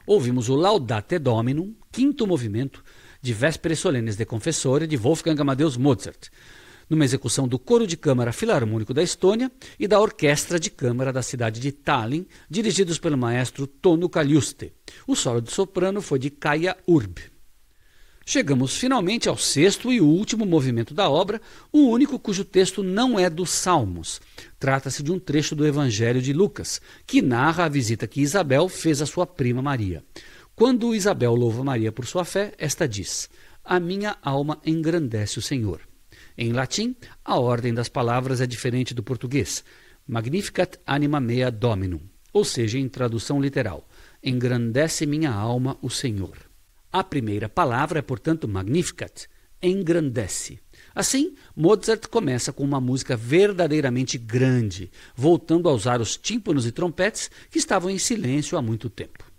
ouvimos o Laudate Dominum, quinto movimento, de Vésperas Solenes de Confessore, de Wolfgang Amadeus Mozart, numa execução do Coro de Câmara Filarmônico da Estônia e da Orquestra de Câmara da cidade de Tallinn, dirigidos pelo maestro Tonu Kaljuste. O solo de soprano foi de Kaija Urb. Chegamos finalmente ao sexto e último movimento da obra, o único cujo texto não é dos Salmos. Trata-se de um trecho do Evangelho de Lucas, que narra a visita que Isabel fez à sua prima Maria. Quando Isabel louva Maria por sua fé, esta diz: "A minha alma engrandece o Senhor." Em latim, a ordem das palavras é diferente do português. Magnificat anima mea Dominum, ou seja, em tradução literal, engrandece minha alma o Senhor. A primeira palavra é, portanto, Magnificat, engrandece. Assim, Mozart começa com uma música verdadeiramente grande, voltando a usar os tímpanos e trompetes que estavam em silêncio há muito tempo.